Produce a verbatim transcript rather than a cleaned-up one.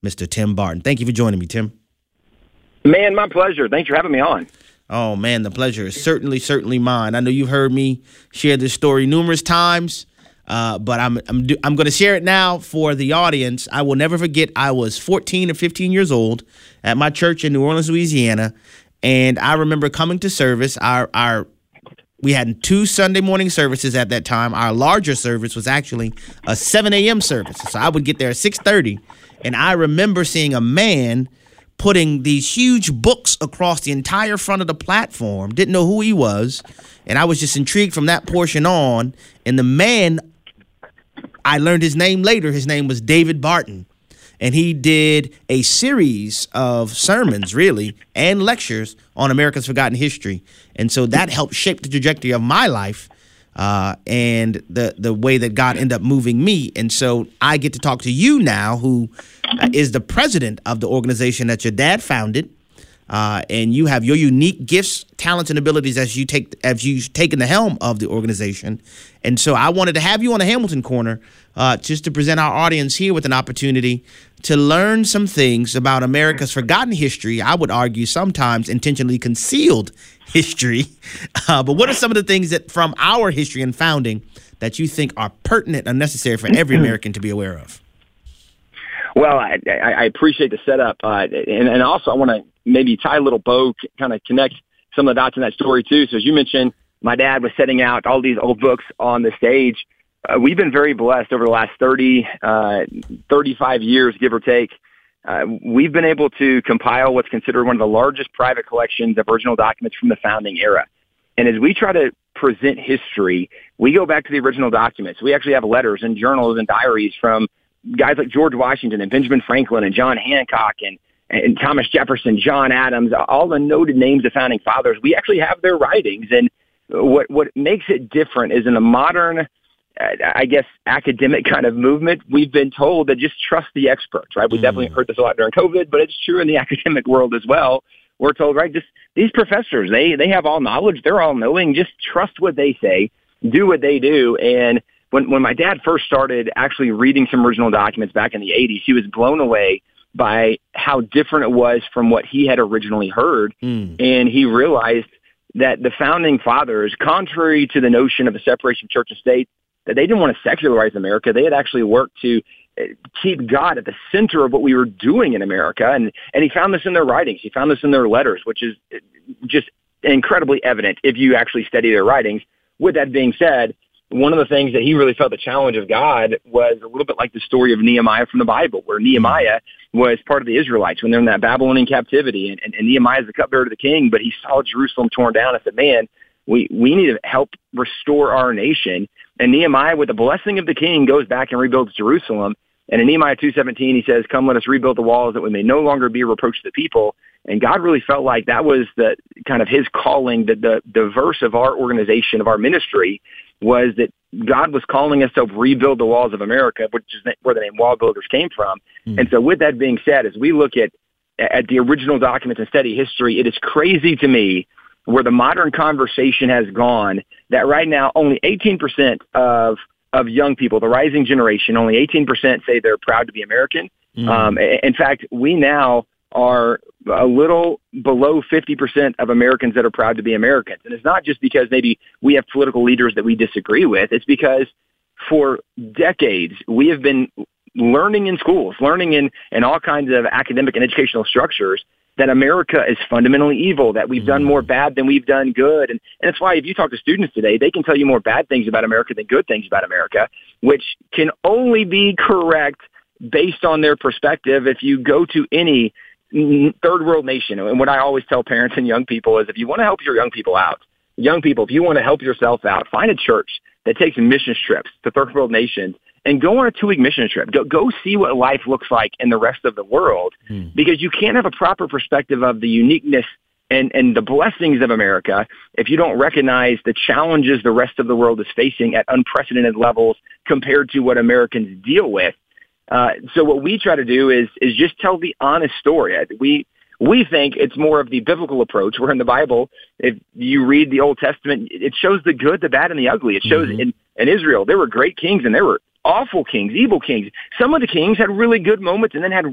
Mister Tim Barton. Thank you for joining me, Tim. Man, my pleasure. Thanks for having me on. Oh, man, the pleasure is certainly, certainly mine. I know you've heard me share this story numerous times, uh, but I'm I'm, do, I'm going to share it now for the audience. I will never forget I was fourteen or fifteen years old at my church in New Orleans, Louisiana, and I remember coming to service. Our our we had two Sunday morning services at that time. Our larger service was actually a seven a.m. service, so I would get there at six thirty, and I remember seeing a man putting these huge books across the entire front of the platform. Didn't know who he was, and I was just intrigued from that portion on. And the man, I learned his name later. His name was David Barton, and he did a series of sermons, really, and lectures on America's forgotten history. And so that helped shape the trajectory of my life uh, and the the way that God ended up moving me. And so I get to talk to you now, who uh, is the president of the organization that your dad founded, uh, and you have your unique gifts, talents, and abilities as you take as you've taken the helm of the organization. And so I wanted to have you on the Hamilton Corner uh, just to present our audience here with an opportunity to learn some things about America's forgotten history. I would argue sometimes intentionally concealed history. Uh, but what are some of the things that from our history and founding that you think are pertinent and necessary for every American to be aware of? Well, I, I appreciate the setup. Uh, and, and also I want to maybe tie a little bow, kind of connect some of the dots in that story too. So as you mentioned, my dad was setting out all these old books on the stage. Uh, we've been very blessed over the last thirty, uh, thirty-five years, give or take. Uh, we've been able to compile what's considered one of the largest private collections of original documents from the founding era. And as we try to present history, we go back to the original documents. We actually have letters and journals and diaries from guys like George Washington and Benjamin Franklin and John Hancock and, and Thomas Jefferson, John Adams, all the noted names of founding fathers. We actually have their writings. And what, what makes it different is in a modern, I guess, academic kind of movement, we've been told that just trust the experts, right? We mm. definitely heard this a lot during COVID, but it's true in the academic world as well. We're told, right, just these professors, they, they have all knowledge. They're all knowing. Just trust what they say, do what they do. And when, when my dad first started actually reading some original documents back in the eighties, he was blown away by how different it was from what he had originally heard. Mm. And he realized that the founding fathers, contrary to the notion of a separation of church and state, that they didn't want to secularize America. They had actually worked to keep God at the center of what we were doing in America. And, and he found this in their writings. He found this in their letters, which is just incredibly evident if you actually study their writings. With that being said, one of the things that he really felt the challenge of God was a little bit like the story of Nehemiah from the Bible, where Nehemiah was part of the Israelites when they're in that Babylonian captivity. And, and, and Nehemiah is the cupbearer to the king, but he saw Jerusalem torn down and said, man, we, we need to help restore our nation. And Nehemiah, with the blessing of the king, goes back and rebuilds Jerusalem. And in Nehemiah two seventeen, he says, come, let us rebuild the walls that we may no longer be a reproach to the people. And God really felt like that was the kind of his calling, that the, the verse of our organization, of our ministry, was that God was calling us to rebuild the walls of America, which is where the name Wall Builders came from. Mm. And so with that being said, as we look at, at the original documents and study history, it is crazy to me where the modern conversation has gone that right now only eighteen percent of of young people, the rising generation, only eighteen percent say they're proud to be American. Mm. Um, in fact, we now are a little below fifty percent of Americans that are proud to be Americans. And it's not just because maybe we have political leaders that we disagree with. It's because for decades we have been learning in schools, learning in, in all kinds of academic and educational structures that America is fundamentally evil, that we've mm. done more bad than we've done good. And, and it's why if you talk to students today, they can tell you more bad things about America than good things about America, which can only be correct based on their perspective. If you go to any third world nation, and what I always tell parents and young people is if you want to help your young people out, young people, if you want to help yourself out, find a church that takes mission trips to third world nations and go on a two-week mission trip. Go, go see what life looks like in the rest of the world, hmm. because you can't have a proper perspective of the uniqueness and, and the blessings of America if you don't recognize the challenges the rest of the world is facing at unprecedented levels compared to what Americans deal with. Uh, so what we try to do is is just tell the honest story. We we think it's more of the biblical approach, where in the Bible, if you read the Old Testament, it shows the good, the bad, and the ugly. It shows mm-hmm. in, in Israel, there were great kings and there were awful kings, evil kings. Some of the kings had really good moments and then had